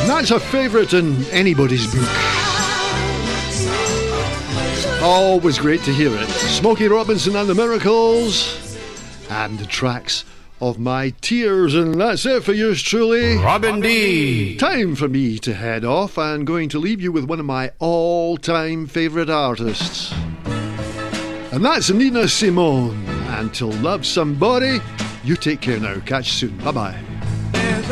That's a favourite in anybody's book. Always great to hear it. Smokey Robinson and the Miracles, and the tracks of My Tears. And that's it for yours truly, Robin D. Time for me to head off, and going to leave you with one of my all-time favourite artists. And that's Nina Simone. Until Love Somebody, you take care now. Catch you soon. Bye-bye.